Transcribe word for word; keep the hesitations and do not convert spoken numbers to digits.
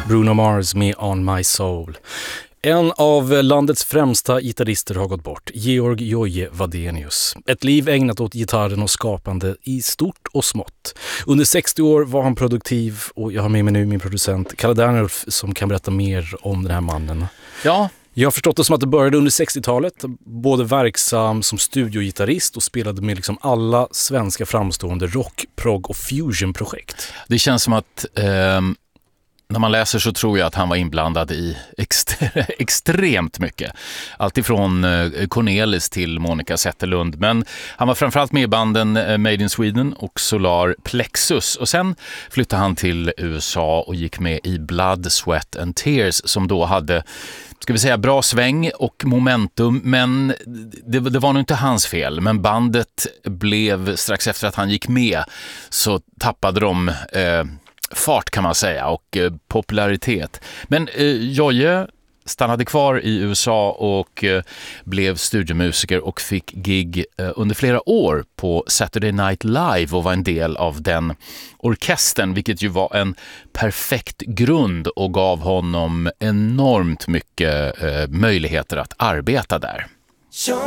Bruno Mars med On My Soul. En av landets främsta gitarrister har gått bort, Georg Joje Wadenius. Ett liv ägnat åt gitarren och skapande i stort och smått. Under sextio år var han produktiv och jag har med mig nu min producent Kalle Dernulf som kan berätta mer om den här mannen. Ja. Jag har förstått det som att det började under sextiotalet, både verksam som studiogitarrist och spelade med liksom alla svenska framstående rock, prog och fusion-projekt. Det känns som att eh, när man läser så tror jag att han var inblandad i extre- extremt mycket. Allt ifrån eh, Cornelis till Monica Zetterlund. Men han var framförallt med i banden eh, Made in Sweden och Solar Plexus. Och sen flyttade han till U S A och gick med i Blood, Sweat and Tears som då hade, ska vi säga, bra sväng och momentum, men det, det var nog inte hans fel. Men bandet blev, strax efter att han gick med, så tappade de eh, fart kan man säga och eh, popularitet. Men eh, Joje stannade kvar i U S A och eh, blev studiomusiker och fick gig eh, under flera år på Saturday Night Live och var en del av den orkestern, vilket ju var en perfekt grund och gav honom enormt mycket eh, möjligheter att arbeta där.